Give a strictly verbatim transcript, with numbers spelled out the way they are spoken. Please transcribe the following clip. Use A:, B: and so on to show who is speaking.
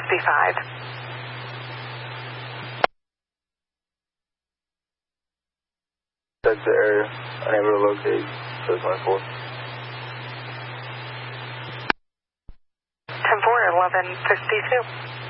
A: fifty-five.
B: That's the area. Unable to locate. So twenty-four.
A: ten four, eleven fifty-two.